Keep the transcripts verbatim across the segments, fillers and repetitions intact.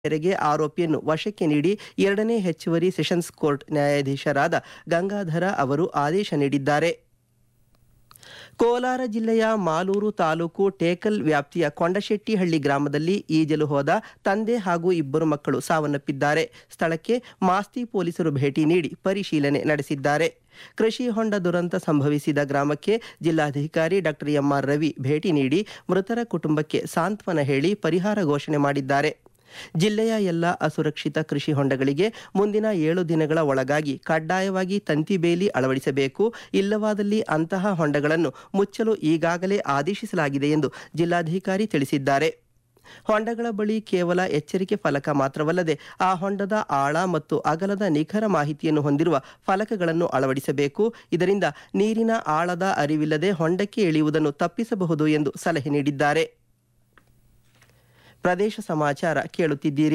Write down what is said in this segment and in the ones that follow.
ಮೇರೆಗೆ ಆರೋಪಿಯನ್ನು ವಶಕ್ಕೆ ನೀಡಿ ಎರಡನೇ ಹೆಚ್ಚುವರಿ ಸೆಷನ್ಸ್ ಕೋರ್ಟ್ ನ್ಯಾಯಾಧೀಶರಾದ ಗಂಗಾಧರ ಅವರು ಆದೇಶ ನೀಡಿದ್ದಾರೆ. ಕೋಲಾರ ಜಿಲ್ಲೆಯ ಮಾಲೂರು ತಾಲೂಕು ಟೇಕಲ್ ವ್ಯಾಪ್ತಿಯ ಕೊಂಡಶೆಟ್ಟಿಹಳ್ಳಿ ಗ್ರಾಮದಲ್ಲಿ ಈಜಲು ಹೋದ ತಂದೆ ಹಾಗೂ ಇಬ್ಬರು ಮಕ್ಕಳು ಸಾವನ್ನಪ್ಪಿದ್ದಾರೆ. ಸ್ಥಳಕ್ಕೆ ಮಾಸ್ತಿ ಪೊಲೀಸರು ಭೇಟಿ ನೀಡಿ ಪರಿಶೀಲನೆ ನಡೆಸಿದ್ದಾರೆ. ಕೃಷಿ ಹೊಂಡ ದುರಂತ ಸಂಭವಿಸಿದ ಗ್ರಾಮಕ್ಕೆ ಜಿಲ್ಲಾಧಿಕಾರಿ ಡಾಕ್ಟರ್ ಎಂಆರ್ ರವಿ ಭೇಟಿ ನೀಡಿ ಮೃತರ ಕುಟುಂಬಕ್ಕೆ ಸಾಂತ್ವನ ಹೇಳಿ ಪರಿಹಾರ ಘೋಷಣೆ ಮಾಡಿದ್ದಾರೆ. ಜಿಲ್ಲೆಯ ಎಲ್ಲ ಅಸುರಕ್ಷಿತ ಕೃಷಿ ಹೊಂಡಗಳಿಗೆ ಮುಂದಿನ ಏಳು ದಿನಗಳ ಒಳಗಾಗಿ ಕಡ್ಡಾಯವಾಗಿ ತಂತಿ ಬೇಲಿ ಅಳವಡಿಸಬೇಕು. ಇಲ್ಲವಾದಲ್ಲಿ ಅಂತಹ ಹೊಂಡಗಳನ್ನು ಮುಚ್ಚಲು ಈಗಾಗಲೇ ಆದೇಶಿಸಲಾಗಿದೆ ಎಂದು ಜಿಲ್ಲಾಧಿಕಾರಿ ತಿಳಿಸಿದ್ದಾರೆ. ಹೊಂಡಗಳ ಬಳಿ ಕೇವಲ ಎಚ್ಚರಿಕೆ ಫಲಕ ಮಾತ್ರವಲ್ಲದೆ ಆ ಹೊಂಡದ ಆಳ ಮತ್ತು ಅಗಲದ ನಿಖರ ಮಾಹಿತಿಯನ್ನು ಹೊಂದಿರುವ ಫಲಕಗಳನ್ನು ಅಳವಡಿಸಬೇಕು. ಇದರಿಂದ ನೀರಿನ ಆಳದ ಅರಿವಿಲ್ಲದೆ ಹೊಂಡಕ್ಕೆ ಇಳಿಯುವುದನ್ನು ತಪ್ಪಿಸಬಹುದು ಎಂದು ಸಲಹೆ ನೀಡಿದ್ದಾರೆ. ಪ್ರದೇಶ ಸಮಾಚಾರ ಕೇಳುತ್ತಿದ್ದೀರಿ.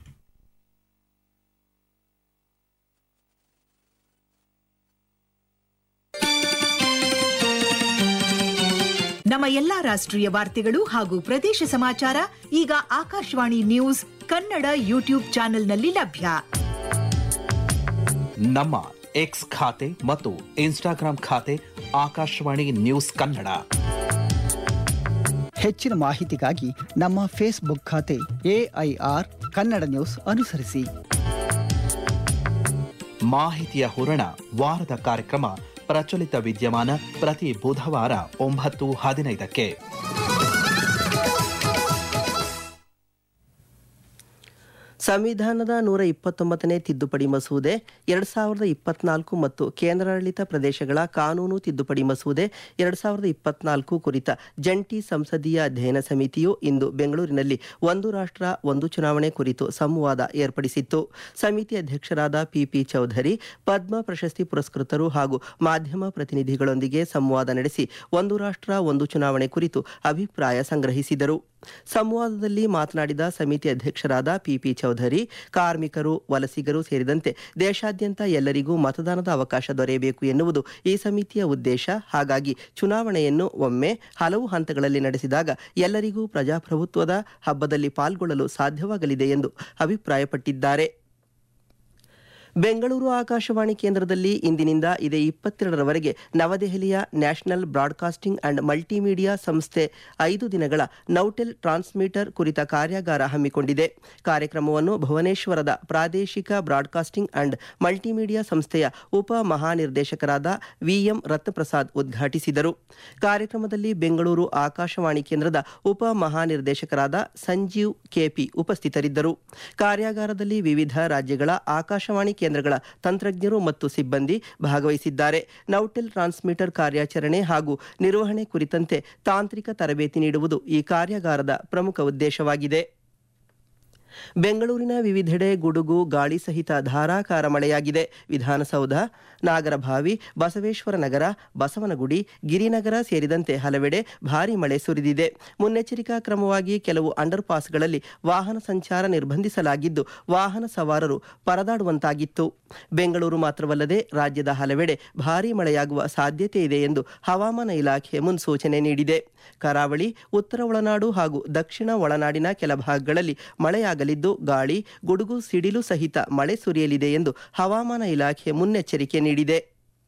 ನಮ್ಮ ಎಲ್ಲಾ ರಾಷ್ಟ್ರೀಯ ವಾರ್ತೆಗಳು ಹಾಗೂ ಪ್ರದೇಶ ಸಮಾಚಾರ ಈಗ ಆಕಾಶವಾಣಿ ನ್ಯೂಸ್ ಕನ್ನಡ ಯೂಟ್ಯೂಬ್ ಚಾನೆಲ್ನಲ್ಲಿ ಲಭ್ಯ. ನಮ್ಮ ಎಕ್ಸ್ ಖಾತೆ ಮತ್ತು ಇನ್ಸ್ಟಾಗ್ರಾಂ ಖಾತೆ ಆಕಾಶವಾಣಿ ನ್ಯೂಸ್ ಕನ್ನಡ. ಹೆಚ್ಚಿನ ಮಾಹಿತಿಗಾಗಿ ನಮ್ಮ ಫೇಸ್ಬುಕ್ ಖಾತೆ ಎಐಆರ್ ಕನ್ನಡ ನ್ಯೂಸ್ ಅನುಸರಿಸಿ. ಮಾಹಿತಿಯ ಹೂರಣ ವಾರದ ಕಾರ್ಯಕ್ರಮ ಪ್ರಚಲಿತ ವಿದ್ಯಮಾನ ಪ್ರತಿ ಬುಧವಾರ ಒಂಬತ್ತು ಹದಿನೈದಕ್ಕೆ. ಸಂವಿಧಾನದ ನೂರ ಇಪ್ಪತ್ತೊಂಬತ್ತನೇ ತಿದ್ದುಪಡಿ ಮಸೂದೆ ಎರಡು ಸಾವಿರದ ಇಪ್ಪತ್ನಾಲ್ಕು ಮತ್ತು ಕೇಂದ್ರಾಡಳಿತ ಪ್ರದೇಶಗಳ ಕಾನೂನು ತಿದ್ದುಪಡಿ ಮಸೂದೆ ಎರಡು ಸಾವಿರದ ಇಪ್ಪತ್ನಾಲ್ಕು ಕುರಿತ ಜಂಟಿ ಸಂಸದೀಯ ಅಧ್ಯಯನ ಸಮಿತಿಯು ಇಂದು ಬೆಂಗಳೂರಿನಲ್ಲಿ ಒಂದು ರಾಷ್ಟ್ರ ಒಂದು ಚುನಾವಣೆ ಕುರಿತು ಸಂವಾದ ಏರ್ಪಡಿಸಿತ್ತು. ಸಮಿತಿ ಅಧ್ಯಕ್ಷರಾದ ಪಿಪಿ ಚೌಧರಿ ಪದ್ಮ ಪ್ರಶಸ್ತಿ ಪುರಸ್ಕೃತರು ಹಾಗೂ ಮಾಧ್ಯಮ ಪ್ರತಿನಿಧಿಗಳೊಂದಿಗೆ ಸಂವಾದ ನಡೆಸಿ ಒಂದು ರಾಷ್ಟ್ರ ಒಂದು ಚುನಾವಣೆ ಕುರಿತು ಅಭಿಪ್ರಾಯ ಸಂಗ್ರಹಿಸಿದರು. ಸಂವಾದದಲ್ಲಿ ಮಾತನಾಡಿದ ಸಮಿತಿ ಅಧ್ಯಕ್ಷರಾದ ಪಿಪಿ ಚೌಧರಿ, ಕಾರ್ಮಿಕರು, ವಲಸಿಗರು ಸೇರಿದಂತೆ ದೇಶಾದ್ಯಂತ ಎಲ್ಲರಿಗೂ ಮತದಾನದ ಅವಕಾಶ ದೊರೆಯಬೇಕು ಎನ್ನುವುದು ಈ ಸಮಿತಿಯ ಉದ್ದೇಶ. ಹಾಗಾಗಿ ಚುನಾವಣೆಯನ್ನು ಒಮ್ಮೆ ಹಲವು ಹಂತಗಳಲ್ಲಿ ನಡೆಸಿದಾಗ ಎಲ್ಲರಿಗೂ ಪ್ರಜಾಪ್ರಭುತ್ವದ ಹಬ್ಬದಲ್ಲಿ ಪಾಲ್ಗೊಳ್ಳಲು ಸಾಧ್ಯವಾಗಲಿದೆ ಎಂದು ಅಭಿಪ್ರಾಯಪಟ್ಟಿದ್ದಾರೆ. ಬೆಂಗಳೂರು ಆಕಾಶವಾಣಿ ಕೇಂದ್ರದಲ್ಲಿ ಇಂದಿನಿಂದ ಇದೇ ಇಪ್ಪತ್ತೆರಡರವರೆಗೆ ನವದೆಹಲಿಯ ನ್ಯಾಷನಲ್ ಬ್ರಾಡ್ಕಾಸ್ಟಿಂಗ್ ಅಂಡ್ ಮಲ್ಟಿಮೀಡಿಯಾ ಸಂಸ್ಥೆ ಐದು ದಿನಗಳ ನೌಟೆಲ್ ಟ್ರಾನ್ಸ್ಮಿಟರ್ ಕುರಿತ ಕಾರ್ಯಾಗಾರ ಹಮ್ಮಿಕೊಂಡಿದೆ. ಕಾರ್ಯಕ್ರಮವನ್ನು ಭುವನೇಶ್ವರದ ಪ್ರಾದೇಶಿಕ ಬ್ರಾಡ್ಕಾಸ್ಟಿಂಗ್ ಅಂಡ್ ಮಲ್ಟಿಮೀಡಿಯಾ ಸಂಸ್ಥೆಯ ಉಪ ಮಹಾನಿರ್ದೇಶಕರಾದ ವಿಎಂ ರತ್ನಪ್ರಸಾದ್ ಉದ್ಘಾಟಿಸಿದರು. ಕಾರ್ಯಕ್ರಮದಲ್ಲಿ ಬೆಂಗಳೂರು ಆಕಾಶವಾಣಿ ಕೇಂದ್ರದ ಉಪ ಮಹಾನಿರ್ದೇಶಕರಾದ ಸಂಜೀವ್ ಕೆಪಿ ಉಪಸ್ಥಿತರಿದ್ದರು. ಕಾರ್ಯಾಗಾರದಲ್ಲಿ ವಿವಿಧ ರಾಜ್ಯಗಳ ಆಕಾಶವಾಣಿ ಕೇಂದ್ರಗಳ ತಂತ್ರಜ್ಞರು ಮತ್ತು ಸಿಬ್ಬಂದಿ ಭಾಗವಹಿಸಿದ್ದಾರೆ. ನೌಟೆಲ್ ಟ್ರಾನ್ಸ್ಮಿಟರ್ ಕಾರ್ಯಾಚರಣೆ ಹಾಗೂ ನಿರ್ವಹಣೆ ಕುರಿತಂತೆ ತಾಂತ್ರಿಕ ತರಬೇತಿ ನೀಡುವುದು ಈ ಕಾರ್ಯಾಗಾರದ ಪ್ರಮುಖ ಉದ್ದೇಶವಾಗಿದೆ. ಬೆಂಗಳೂರಿನ ವಿವಿಧೆಡೆ ಗುಡುಗು, ಗಾಳಿ ಸಹಿತ ಧಾರಾಕಾರ ಮಳೆಯಾಗಿದೆ. ವಿಧಾನಸೌಧ, ನಾಗರಭಾವಿ, ಬಸವೇಶ್ವರ ನಗರ, ಬಸವನಗುಡಿ, ಗಿರಿನಗರ ಸೇರಿದಂತೆ ಹಲವೆಡೆ ಭಾರೀ ಮಳೆ ಸುರಿದಿದೆ. ಮುನ್ನೆಚ್ಚರಿಕಾ ಕ್ರಮವಾಗಿ ಕೆಲವು ಅಂಡರ್ ಪಾಸ್ಗಳಲ್ಲಿ ವಾಹನ ಸಂಚಾರ ನಿರ್ಬಂಧಿಸಲಾಗಿದ್ದು ವಾಹನ ಸವಾರರು ಪರದಾಡುವಂತಾಗಿತ್ತು. ಬೆಂಗಳೂರು ಮಾತ್ರವಲ್ಲದೆ ರಾಜ್ಯದ ಹಲವೆಡೆ ಭಾರೀ ಮಳೆಯಾಗುವ ಸಾಧ್ಯತೆ ಇದೆ ಎಂದು ಹವಾಮಾನ ಇಲಾಖೆ ಮುನ್ಸೂಚನೆ ನೀಡಿದೆ. ಕರಾವಳಿ, ಉತ್ತರ ಒಳನಾಡು ಹಾಗೂ ದಕ್ಷಿಣ ಒಳನಾಡಿನ ಕೆಲ ಭಾಗಗಳಲ್ಲಿ ಮಳೆಯಾಗಲಿದ್ದು ಗಾಳಿ, ಗುಡುಗು, ಸಿಡಿಲು ಸಹಿತ ಮಳೆ ಸುರಿಯಲಿದೆ ಎಂದು ಹವಾಮಾನ ಇಲಾಖೆ ಮುನ್ನೆಚ್ಚರಿಕೆ ನೀಡಿದೆ.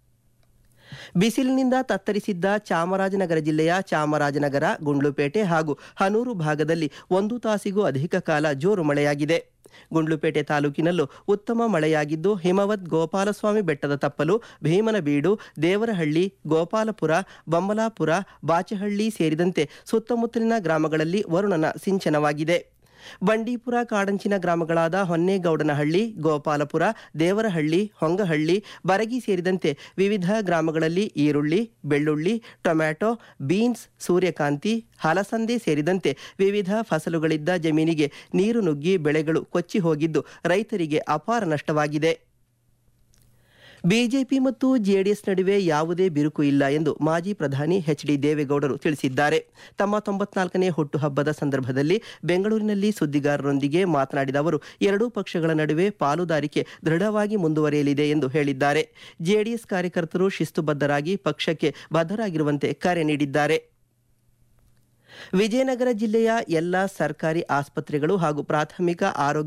ಬಿಸಿಲಿನಿಂದ ತತ್ತರಿಸಿದ್ದ ಚಾಮರಾಜನಗರ ಜಿಲ್ಲೆಯ ಚಾಮರಾಜನಗರ, ಗುಂಡ್ಲುಪೇಟೆ ಹಾಗೂ ಹನೂರು ಭಾಗದಲ್ಲಿ ಒಂದು ತಾಸಿಗೂ ಅಧಿಕ ಕಾಲ ಜೋರು ಮಳೆಯಾಗಿದೆ. ಗುಂಡ್ಲುಪೇಟೆ ತಾಲೂಕಿನಲ್ಲೂ ಉತ್ತಮ ಮಳೆಯಾಗಿದ್ದು ಹಿಮವದ್ ಗೋಪಾಲಸ್ವಾಮಿ ಬೆಟ್ಟದ ತಪ್ಪಲು, ಭೀಮನಬೀಡು, ದೇವರಹಳ್ಳಿ, ಗೋಪಾಲಪುರ, ಬೊಮ್ಮಲಾಪುರ, ಬಾಚಹಳ್ಳಿ ಸೇರಿದಂತೆ ಸುತ್ತಮುತ್ತಲಿನ ಗ್ರಾಮಗಳಲ್ಲಿ ವರುಣನ ಸಿಂಚನವಾಗಿದೆ. ಬಂಡೀಪುರ ಕಾಡಂಚಿನ ಗ್ರಾಮಗಳಾದ ಹೊನ್ನೇಗೌಡನಹಳ್ಳಿ, ಗೋಪಾಲಪುರ, ದೇವರಹಳ್ಳಿ, ಹೊಂಗಹಳ್ಳಿ, ಬರಗಿ ಸೇರಿದಂತೆ ವಿವಿಧ ಗ್ರಾಮಗಳಲ್ಲಿ ಈರುಳ್ಳಿ, ಬೆಳ್ಳುಳ್ಳಿ, ಟೊಮ್ಯಾಟೊ, ಬೀನ್ಸ್, ಸೂರ್ಯಕಾಂತಿ, ಹಲಸಂದೆ ಸೇರಿದಂತೆ ವಿವಿಧ ಫಸಲುಗಳಿದ್ದ ಜಮೀನಿಗೆ ನೀರು ನುಗ್ಗಿ ಬೆಳೆಗಳು ಕೊಚ್ಚಿ ಹೋಗಿದ್ದು ರೈತರಿಗೆ ಅಪಾರ ನಷ್ಟವಾಗಿದೆ. ಬಿಜೆಪಿ ಮತ್ತು ಜೆಡಿಎಸ್ ನಡುವೆ ಯಾವುದೇ ಬಿರುಕು ಇಲ್ಲ ಎಂದು ಮಾಜಿ ಪ್ರಧಾನಿ ಎಚ್ ಡಿ ದೇವೇಗೌಡರು ತಿಳಿಸಿದ್ದಾರೆ. ತಮ್ಮ ತೊಂಬತ್ನಾಲ್ಕನೇ ಹುಟ್ಟುಹಬ್ಬದ ಸಂದರ್ಭದಲ್ಲಿ ಬೆಂಗಳೂರಿನಲ್ಲಿ ಸುದ್ದಿಗಾರರೊಂದಿಗೆ ಮಾತನಾಡಿದ ಅವರು ಎರಡೂ ಪಕ್ಷಗಳ ನಡುವೆ ಪಾಲುದಾರಿಕೆ ದೃಢವಾಗಿ ಮುಂದುವರಿಯಲಿದೆ ಎಂದು ಹೇಳಿದ್ದಾರೆ. ಜೆಡಿಎಸ್ ಕಾರ್ಯಕರ್ತರು ಶಿಸ್ತುಬದ್ಧರಾಗಿ ಪಕ್ಷಕ್ಕೆ ಬದ್ಧರಾಗಿರುವಂತೆ ಕರೆ ನೀಡಿದ್ದಾರೆ. ವಿಜಯನಗರ ಜಿಲ್ಲೆಯ ಎಲ್ಲ ಸರ್ಕಾರಿ ಆಸ್ಪತ್ರೆಗಳು ಹಾಗೂ ಪ್ರಾಥಮಿಕ ಆರೋಗ್ಯ